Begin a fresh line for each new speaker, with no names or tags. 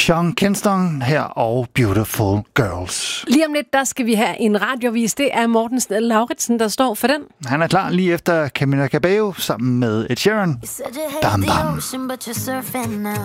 Sean Kingston her og Beautiful Girls.
Lige om lidt, der skal vi have en radiovis. Det er Morten Lauritsen, der står for den.
Han er klar lige efter Camila Cabello sammen med Ed Sheeran. Dam, dam.